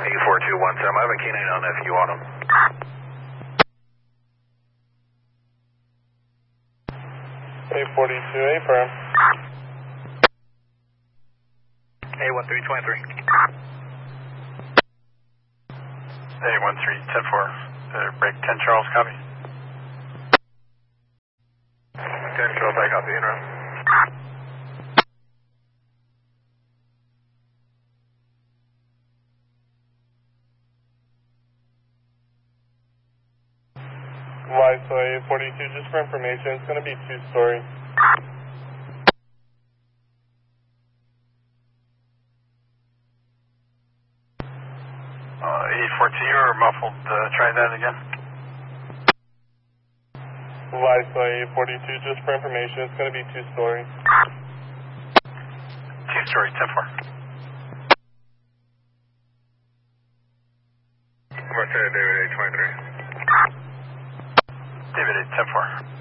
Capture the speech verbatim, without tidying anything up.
A four two one seven, I have a K nine on if you want him. A forty-two, A firm. A one three two three. A one three ten four, uh, break ten Charles, copy. ten Charles, I copy, in route. Liso A forty-two, just for information, it's going to be two-story. Uh, A four two, you're muffled, uh, try that again. Liso A forty-two, just for information, it's going to be two-story. Two-story, ten four. What's that, David A twenty-three? David eight ten four.